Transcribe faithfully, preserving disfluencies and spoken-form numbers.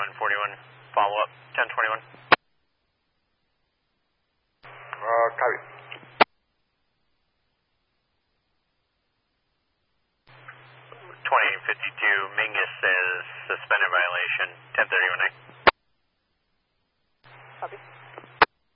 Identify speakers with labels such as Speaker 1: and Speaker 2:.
Speaker 1: one forty-one, follow up, ten twenty-one.
Speaker 2: Uh, copy.
Speaker 1: twenty fifty-two, Mingus says suspended violation, ten thirty-one.
Speaker 3: Copy.